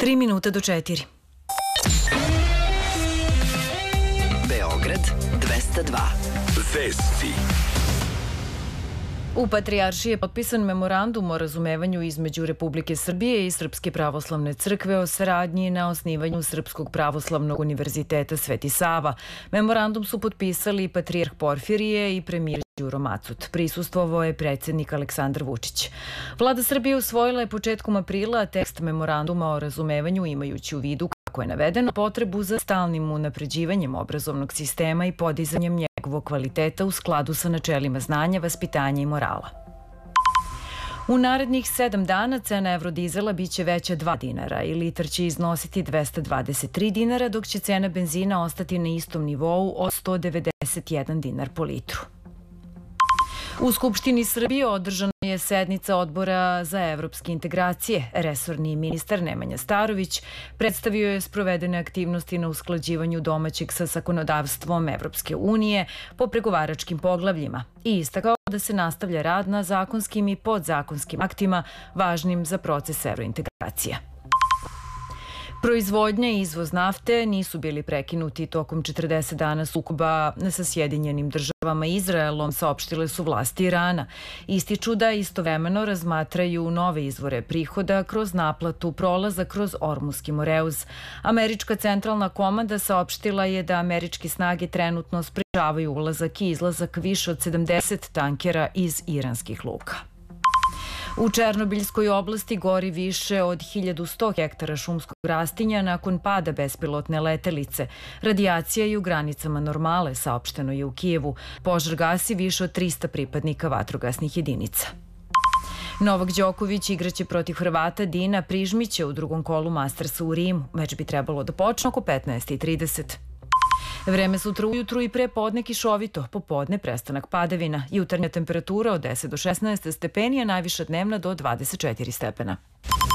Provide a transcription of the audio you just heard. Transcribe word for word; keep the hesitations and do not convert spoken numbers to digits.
Tri minuta do četiri. Beograd dvesta dva. Vesti. U Patrijaršiji je potpisan memorandum o razumevanju između Republike Srbije i Srpske pravoslavne crkve o saradnji na osnivanju Srpskog pravoslavnog univerziteta Sveti Sava. Memorandum su potpisali patrijarh Porfirije i premijer Đuro Macut. Prisustvovao je predsjednik Aleksandar Vučić. Vlada Srbije usvojila je početkom aprila tekst memoranduma o razumevanju, imajući u vidu, kako je navedeno, potrebu za stalnim unapređivanjem obrazovnog sistema i podizanjem njegovog kvaliteta u skladu sa načelima znanja, vaspitanja i morala. U narednih sedam dana cena evrodizela biće veća dva dinara i litar će iznositi dvesta dvadeset tri dinara, dok će cena benzina ostati na istom nivou od sto devedeset jedan dinar po litru. U Skupštini Srbije održana je sednica Odbora za evropske integracije. Resorni ministar Nemanja Starović predstavio je sprovedene aktivnosti na usklađivanju domaćeg sa zakonodavstvom Evropske unije po pregovaračkim poglavljima i istakao da se nastavlja rad na zakonskim i podzakonskim aktima važnim za proces evrointegracija. Proizvodnja i izvoz nafte nisu bili prekinuti tokom četrdeset dana sukoba sa Sjedinjenim državama i Izraelom, saopštile su vlasti Irana. Ističu da istovremeno razmatraju nove izvore prihoda kroz naplatu prolaza kroz Ormuski Moreuz. Američka centralna komanda saopštila je da američke snage trenutno sprečavaju ulazak i izlazak više od sedamdeset tankera iz iranskih luka. U Černobiljskoj oblasti gori više od hiljadu sto hektara šumskog rastinja nakon pada bespilotne letelice. Radijacija je u granicama normale, saopšteno je u Kijevu. Požar gasi više od trista pripadnika vatrogasnih jedinica. Novak Đoković igraće protiv Hrvata Dina Prižmića u drugom kolu Mastersa u Rimu. Meč bi trebalo da počne oko petnaest i trideset. Vreme sutra ujutru i pre podne kišovito, popodne prestanak padavina. Jutarnja temperatura od deset do šesnaest stepeni, a najviša dnevna do dvadeset četiri stepena.